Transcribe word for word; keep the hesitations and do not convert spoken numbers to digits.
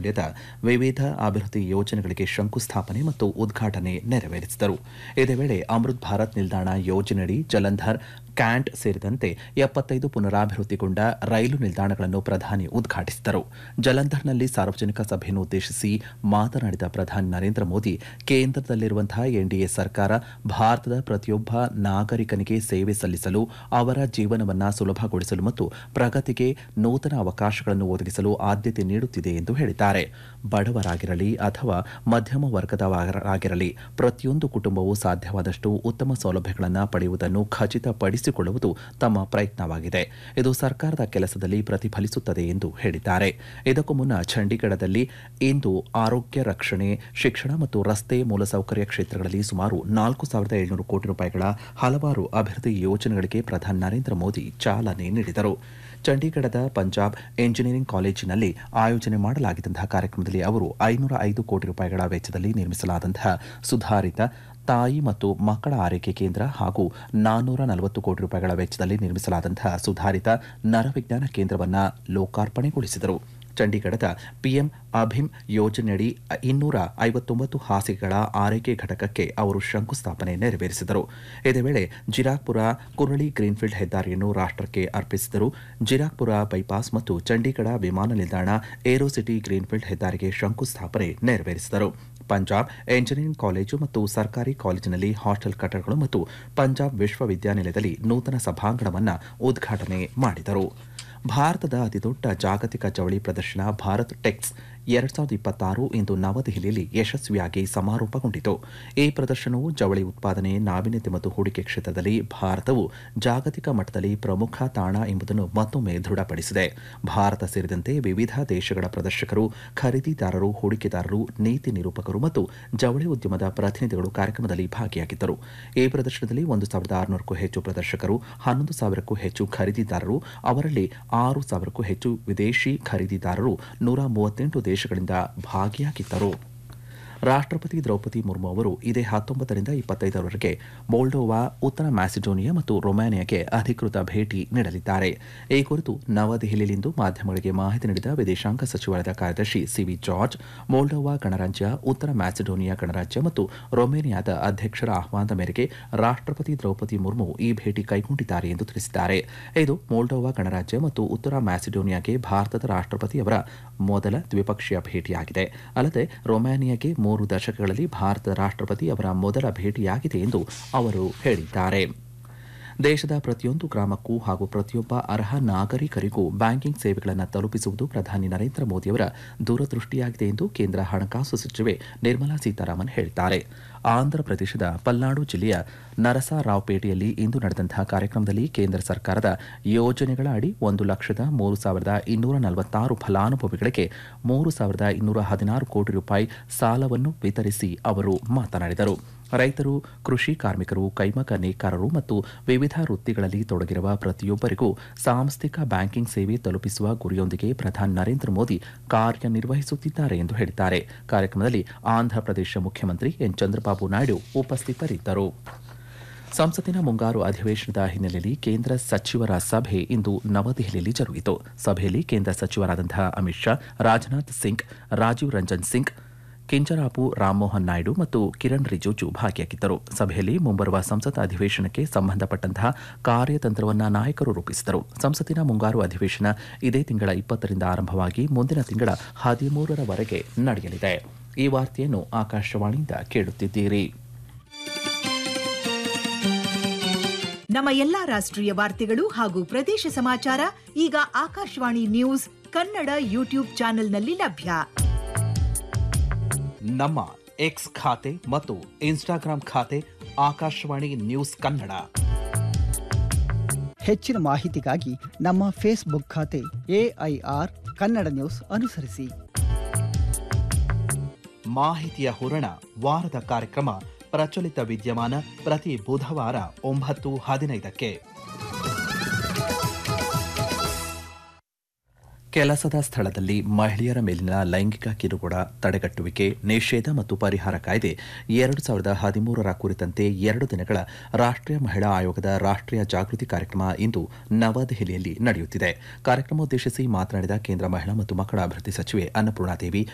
ಮೌಲ್ಯದ ವಿವಿಧ ಅಭಿವೃದ್ಧಿ ಯೋಜನೆಗಳಿಗೆ ಶಂಕುಸ್ಥಾಪನೆ ಮತ್ತು ಉದ್ಘಾಟನೆ ನೆರವೇರಿಸಿದರು. ಇದೇ ವೇಳೆ ಅಮೃತ್ ಭಾರತ್ ನಿಲ್ದಾಣ ಯೋಜನೆಯಡಿ ಜಲಂಧರ್, ಕ್ಯಾಂಟ್ ಸೇರಿದಂತೆ ಎಪ್ಪತ್ತೈದು ಪುನರಾಭಿವೃದ್ಧಿಗೊಂಡ ರೈಲು ನಿಲ್ದಾಣಗಳನ್ನು ಪ್ರಧಾನಿ ಉದ್ಘಾಟಿಸಿದರು. ಜಲಂಧರ್ನಲ್ಲಿ ಸಾರ್ವಜನಿಕ ಸಭೆಯನ್ನು ಉದ್ದೇಶಿಸಿ ಮಾತನಾಡಿದ ಪ್ರಧಾನಿ ನರೇಂದ್ರ ಮೋದಿ, ಕೇಂದ್ರದಲ್ಲಿರುವಂತಹ ಎನ್ಡಿಎ ಸರ್ಕಾರ ಭಾರತದ ಪ್ರತಿಯೊಬ್ಬ ನಾಗರಿಕನಿಗೆ ಸೇವೆ ಸಲ್ಲಿಸಲು, ಅವರ ಜೀವನವನ್ನು ಸುಲಭಗೊಳಿಸಲು ಮತ್ತು ಪ್ರಗತಿಗೆ ನೂತನ ಅವಕಾಶಗಳನ್ನು ಒದಗಿಸಲು ಆದ್ಯತೆ ನೀಡುತ್ತಿದೆ ಎಂದು ಹೇಳಿದ್ದಾರೆ. ಬಡವರಾಗಿರಲಿ ಅಥವಾ ಮಧ್ಯಮ ವರ್ಗದವರಾಗಿರಲಿ, ಪ್ರತಿಯೊಂದು ಕುಟುಂಬವೂ ಸಾಧ್ಯವಾದಷ್ಟು ಉತ್ತಮ ಸೌಲಭ್ಯಗಳನ್ನು ಪಡೆಯುವುದನ್ನು ಖಚಿತಪಡಿಸಿಕೊಳ್ಳುವುದು ತಮ್ಮ ಪ್ರಯತ್ನವಾಗಿದೆ. ಇದು ಸರ್ಕಾರದ ಕೆಲಸದಲ್ಲಿ ಪ್ರತಿಫಲಿಸುತ್ತದೆ ಎಂದು ಹೇಳಿದ್ದಾರೆ. ಇದಕ್ಕೂ ಮುನ್ನ ಚಂಡೀಗಢದಲ್ಲಿ ಇಂದು ಆರೋಗ್ಯ ರಕ್ಷಣೆ, ಶಿಕ್ಷಣ ಮತ್ತು ರಸ್ತೆ ಮೂಲಸೌಕರ್ಯ ಕ್ಷೇತ್ರಗಳಲ್ಲಿ ಸುಮಾರು ನಾಲ್ಕು ಸಾವಿರದ ಏಳ್ನೂರು ಕೋಟಿ ರೂಪಾಯಿಗಳ ಹಲವಾರು ಅಭಿವೃದ್ಧಿ ಯೋಜನೆಗಳಿಗೆ ಪ್ರಧಾನಿ ನರೇಂದ್ರ ಮೋದಿ ಚಾಲನೆ ನೀಡಿದರು. ಚಂಡೀಗಢದ ಪಂಜಾಬ್ ಎಂಜಿನಿಯರಿಂಗ್ ಕಾಲೇಜಿನಲ್ಲಿ ಆಯೋಜನೆ ಮಾಡಲಾಗಿದ್ದಂತಹ ಕಾರ್ಯಕ್ರಮದಲ್ಲಿ ಅವರು ಐನೂರ ಐದು ಕೋಟಿ ರೂಪಾಯಿಗಳ ವೆಚ್ಚದಲ್ಲಿ ನಿರ್ಮಿಸಲಾದಂತಹ ಸುಧಾರಿತ ತಾಯಿ ಮತ್ತು ಮಕ್ಕಳ ಆರೈಕೆ ಕೇಂದ್ರ ಹಾಗೂ ನಾನ್ನೂರ ನಲವತ್ತು ಕೋಟಿ ರೂಪಾಯಿಗಳ ವೆಚ್ಚದಲ್ಲಿ ನಿರ್ಮಿಸಲಾದಂತಹ ಸುಧಾರಿತ ನರವಿಜ್ಞಾನ ಕೇಂದ್ರವನ್ನು ಲೋಕಾರ್ಪಣೆಗೊಳಿಸಿದರು. ಚಂಡೀಗಢದ ಪಿಎಂ ಅಭಿಮ್ ಯೋಜನೆಯಡಿ ಇನ್ನೂರ ಐವತ್ತೊಂಬತ್ತು ಹಾಸಿಗೆಗಳ ಆರೈಕೆ ಘಟಕಕ್ಕೆ ಅವರು ಶಂಕುಸ್ಥಾಪನೆ ನೆರವೇರಿಸಿದರು. ಇದೇ ವೇಳೆ ಜಿರಾಕ್ಪುರ ಕುರಳಿ ಗ್ರೀನ್ಫೀಲ್ಡ್ ಹೆದ್ದಾರಿಯನ್ನು ರಾಷ್ಟಕ್ಕೆ ಅರ್ಪಿಸಿದರು. ಜಿರಾಕ್ಪುರ ಬೈಪಾಸ್ ಮತ್ತು ಚಂಡೀಗಢ ವಿಮಾನ ನಿಲ್ದಾಣ ಏರೋಸಿಟಿ ಗ್ರೀನ್ಫೀಲ್ಡ್ ಹೆದ್ದಾರಿಗೆ ಶಂಕುಸ್ಥಾಪನೆ ನೆರವೇರಿಸಿದರು. ಪಂಜಾಬ್ ಎಂಜಿನಿಯರಿಂಗ್ ಕಾಲೇಜು ಮತ್ತು ಸರ್ಕಾರಿ ಕಾಲೇಜಿನಲ್ಲಿ ಹಾಸ್ಟೆಲ್ ಕಟ್ಟಡಗಳು ಮತ್ತು ಪಂಜಾಬ್ ವಿಶ್ವವಿದ್ಯಾನಿಲಯದಲ್ಲಿ ನೂತನ ಸಭಾಂಗಣವನ್ನು ಉದ್ಘಾಟನೆ ಮಾಡಿದರು. ಭಾರತದ ಅತಿದೊಡ್ಡ ಜಾಗತಿಕ ಜವಳಿ ಪ್ರದರ್ಶನ ಭಾರತ್ ಟೆಕ್ಸ್ ಎರಡ್ ಸಾವಿರದ ಇಪ್ಪತ್ತಾರು ಇಂದು ನವದೆಹಲಿಯಲ್ಲಿ ಯಶಸ್ವಿಯಾಗಿ ಸಮಾರೋಪಗೊಂಡಿತು. ಈ ಪ್ರದರ್ಶನವು ಜವಳಿ ಉತ್ಪಾದನೆ, ನಾವೀನ್ಯತೆ ಮತ್ತು ಹೂಡಿಕೆ ಕ್ಷೇತ್ರದಲ್ಲಿ ಭಾರತವು ಜಾಗತಿಕ ಮಟ್ಟದಲ್ಲಿ ಪ್ರಮುಖ ತಾಣ ಎಂಬುದನ್ನು ಮತ್ತೊಮ್ಮೆ ದೃಢಪಡಿಸಿದೆ. ಭಾರತ ಸೇರಿದಂತೆ ವಿವಿಧ ದೇಶಗಳ ಪ್ರದರ್ಶಕರು, ಖರೀದಿದಾರರು, ಹೂಡಿಕೆದಾರರು, ನೀತಿ ನಿರೂಪಕರು ಮತ್ತು ಜವಳಿ ಉದ್ಯಮದ ಪ್ರತಿನಿಧಿಗಳು ಕಾರ್ಯಕ್ರಮದಲ್ಲಿ ಭಾಗಿಯಾಗಿದ್ದರು. ಈ ಪ್ರದರ್ಶನದಲ್ಲಿ ಒಂದು ಸಾವಿರದ ಆರುನೂರಕ್ಕೂ ಹೆಚ್ಚು ಪ್ರದರ್ಶಕರು, ಹನ್ನೊಂದು ಸಾವಿರಕ್ಕೂ ಹೆಚ್ಚು ಖರೀದಿದಾರರು, ಅವರಲ್ಲಿ ಆರು ಸಾವಿರಕ್ಕೂ ಹೆಚ್ಚು ವಿದೇಶಿ ಖರೀದಿದಾರರು, ನೂರ ಮೂವತ್ತೆಂಟು ದೇಶಗಳಿಂದ ಭಾಗಿಯಾಗಿದ್ದರು. ರಾಷ್ಟಪತಿ ದ್ರೌಪದಿ ಮುರ್ಮು ಅವರು ಇದೇ ಹತ್ತೊಂಬತ್ತರಿಂದ ಇಪ್ಪತ್ತೈದರವರೆಗೆ ಮೊಲ್ಡೋವಾ, ಉತ್ತರ ಮ್ಯಾಸಿಡೋನಿಯಾ ಮತ್ತು ರೊಮಾನಿಯಾಗೆ ಅಧಿಕೃತ ಭೇಟಿ ನೀಡಲಿದ್ದಾರೆ. ಈ ಕುರಿತು ನವದೆಹಲಿಯಲ್ಲಿಂದು ಮಾಧ್ಯಮಗಳಿಗೆ ಮಾಹಿತಿ ನೀಡಿದ ವಿದೇಶಾಂಗ ಸಚಿವಾಲಯದ ಕಾರ್ಯದರ್ಶಿ ಸಿವಿ ಜಾರ್ಜ್, ಮೊಲ್ಡೋವಾ ಗಣರಾಜ್ಯ, ಉತ್ತರ ಮ್ಯಾಸಿಡೋನಿಯಾ ಗಣರಾಜ್ಯ ಮತ್ತು ರೊಮೇನಿಯಾದ ಅಧ್ಯಕ್ಷರ ಆಹ್ವಾನದ ಮೇರೆಗೆ ರಾಷ್ಟಪತಿ ದ್ರೌಪದಿ ಮುರ್ಮು ಈ ಭೇಟಿ ಕೈಗೊಂಡಿದ್ದಾರೆ ಎಂದು ತಿಳಿಸಿದ್ದಾರೆ. ಇದು ಮೊಲ್ಡೋವಾ ಗಣರಾಜ್ಯ ಮತ್ತು ಉತ್ತರ ಮ್ಯಾಸಿಡೋನಿಯಾಗೆ ಭಾರತದ ರಾಷ್ಟಪತಿಯವರ ಮೊದಲ ದ್ವಿಪಕ್ಷೀಯ ಭೇಟಿಯಾಗಿದೆ. ಅಲ್ಲದೆ ರೊಮಾನಿಯಾಗೆ ಮೂರು ದಶಕಗಳಲ್ಲಿ ಭಾರತದ ರಾಷ್ಟಪತಿ ಅವರ ಮೊದಲ ಭೇಟಿಯಾಗಿದೆ ಎಂದು ಅವರು ಹೇಳಿದ್ದಾರೆ. ದೇಶದ ಪ್ರತಿಯೊಂದು ಗ್ರಾಮಕ್ಕೂ ಹಾಗೂ ಪ್ರತಿಯೊಬ್ಬ ಅರ್ಹ ನಾಗರಿಕರಿಗೂ ಬ್ಯಾಂಕಿಂಗ್ ಸೇವೆಗಳನ್ನು ತಲುಪಿಸುವುದು ಪ್ರಧಾನಿ ನರೇಂದ್ರ ಮೋದಿಯವರ ದೂರದೃಷ್ಟಿಯಾಗಿದೆ ಎಂದು ಕೇಂದ್ರ ಹಣಕಾಸು ಸಚಿವೆ ನಿರ್ಮಲಾ ಸೀತಾರಾಮನ್ ಹೇಳಿದ್ದಾರೆ. ಆಂಧ್ರಪ್ರದೇಶದ ಪಲ್ನಾಡು ಜಿಲ್ಲೆಯ ನರಸರಾವ್ಪೇಟೆಯಲ್ಲಿ ಇಂದು ನಡೆದಂತಹ ಕಾರ್ಯಕ್ರಮದಲ್ಲಿ ಕೇಂದ್ರ ಸರ್ಕಾರದ ಯೋಜನೆಗಳ ಅಡಿ ಒಂದು ಲಕ್ಷದ ಮೂರು ಸಾವಿರದ ಇನ್ನೂರ ನಲವತ್ತಾರು ಫಲಾನುಭವಿಗಳಿಗೆ ಮೂರು ಸಾವಿರದ ಇನ್ನೂರ ಹದಿನಾರು ಕೋಟಿ ರೂಪಾಯಿ ಸಾಲವನ್ನು ವಿತರಿಸಿ ಅವರು ಮಾತನಾಡಿದರು. ರೈತರು, ಕೃಷಿ ಕಾರ್ಮಿಕರು, ಕೈಮಗ್ಗ ನೇಕಾರರು ಮತ್ತು ವಿವಿಧ ವೃತ್ತಿಗಳಲ್ಲಿ ತೊಡಗಿರುವ ಪ್ರತಿಯೊಬ್ಬರಿಗೂ ಸಾಂಸ್ಥಿಕ ಬ್ಯಾಂಕಿಂಗ್ ಸೇವೆ ತಲುಪಿಸುವ ಗುರಿಯೊಂದಿಗೆ ಪ್ರಧಾನಿ ನರೇಂದ್ರ ಮೋದಿ ಕಾರ್ಯನಿರ್ವಹಿಸುತ್ತಿದ್ದಾರೆ ಎಂದು ಹೇಳಿದ್ದಾರೆ. ಕಾರ್ಯಕ್ರಮದಲ್ಲಿ ಆಂಧ್ರಪ್ರದೇಶ ಮುಖ್ಯಮಂತ್ರಿ ಎನ್ ಚಂದ್ರಬಾಬು ನಾಯ್ಡು ಉಪಸ್ಥಿತರಿದ್ದರು. ಸಂಸತ್ತಿನ ಮುಂಗಾರು ಅಧಿವೇಶನದ ಹಿನ್ನೆಲೆಯಲ್ಲಿ ಕೇಂದ್ರ ಸಚಿವರ ಸಭೆ ಇಂದು ನವದೆಹಲಿಯಲ್ಲಿ ಜರುಗಿತು. ಸಭೆಯಲ್ಲಿ ಕೇಂದ್ರ ಸಚಿವರಾದಂತಹ ಅಮಿತ್ ಶಾ, ರಾಜನಾಥ್ ಸಿಂಗ್, ರಾಜೀವ್ ರಂಜನ್ ಸಿಂಗ್, ಕಿಂಜರಾಪು ರಾಮಮೋಹನ್ ನಾಯ್ಡು ಮತ್ತು ಕಿರಣ್ ರಿಜಿಜು ಭಾಗಿಯಾಗಿದ್ದರು. ಸಭೆಯಲ್ಲಿ ಮುಂಬರುವ ಸಂಸತ್ ಅಧಿವೇಶನಕ್ಕೆ ಸಂಬಂಧಪಟ್ಟಂತಹ ಕಾರ್ಯತಂತ್ರವನ್ನು ನಾಯಕರು ರೂಪಿಸಿದರು. ಸಂಸತ್ತಿನ ಮುಂಗಾರು ಅಧಿವೇಶನ ಇದೇ ತಿಂಗಳ ಇಪ್ಪತ್ತರಿಂದ ಆರಂಭವಾಗಿ ಮುಂದಿನ ತಿಂಗಳ ಹದಿಮೂರರವರೆಗೆ ನಡೆಯಲಿದೆ. ಈ ವಾರ್ತೆಯನ್ನು ಆಕಾಶವಾಣಿಯಿಂದ ಕೇಳುತ್ತಿದ್ದೀರಿ. ನಮ್ಮ ಎಲ್ಲಾ ರಾಷ್ಟ್ರೀಯ ವಾರ್ತೆಗಳು ಹಾಗೂ ಪ್ರದೇಶ ಸಮಾಚಾರ ಈಗ ಆಕಾಶವಾಣಿ ನ್ಯೂಸ್ ಕನ್ನಡ ಯೂಟ್ಯೂಬ್ ಚಾನೆಲ್ನಲ್ಲಿ ಲಭ್ಯ. ನಮ್ಮ ಎಕ್ಸ್ ಖಾತೆ ಮತ್ತು ಇನ್ಸ್ಟಾಗ್ರಾಂ ಖಾತೆ ಆಕಾಶವಾಣಿ ನ್ಯೂಸ್ ಕನ್ನಡ. ಹೆಚ್ಚಿನ ಮಾಹಿತಿಗಾಗಿ ನಮ್ಮ ಫೇಸ್ಬುಕ್ ಖಾತೆ ಎಐಆರ್ ಕನ್ನಡ ನ್ಯೂಸ್ ಅನುಸರಿಸಿ. ಮಾಹಿತಿಯ ಹೂರಣ ವಾರದ ಕಾರ್ಯಕ್ರಮ ಪ್ರಚಲಿತ ವಿದ್ಯಮಾನ ಪ್ರತಿ ಬುಧವಾರ ಒಂಬತ್ತು ಹದಿನೈದಕ್ಕೆ. ಕೆಲಸದ ಸ್ಥಳದಲ್ಲಿ ಮಹಿಳೆಯರ ಮೇಲಿನ ಲೈಂಗಿಕ ಕಿರುಕುಳ ತಡೆಗಟ್ಟುವಿಕೆ, ನಿಷೇಧ ಮತ್ತು ಪರಿಹಾರ ಕಾಯ್ದೆ ಎರಡು ಸಾವಿರದ ಹದಿಮೂರರ ಕುರಿತಂತೆ ಎರಡು ದಿನಗಳ ರಾಷ್ಟ್ರೀಯ ಮಹಿಳಾ ಆಯೋಗದ ರಾಷ್ಟ್ರೀಯ ಜಾಗೃತಿ ಕಾರ್ಯಕ್ರಮ ಇಂದು ನವದೆಹಲಿಯಲ್ಲಿ ನಡೆಯುತ್ತಿದೆ. ಕಾರ್ಯಕ್ರಮ ಉದ್ದೇಶಿಸಿ ಮಾತನಾಡಿದ ಕೇಂದ್ರ ಮಹಿಳಾ ಮತ್ತು ಮಕ್ಕಳ ಅಭಿವೃದ್ಧಿ ಸಚಿವೆ ಅನ್ನಪೂರ್ಣಾದೇವಿ,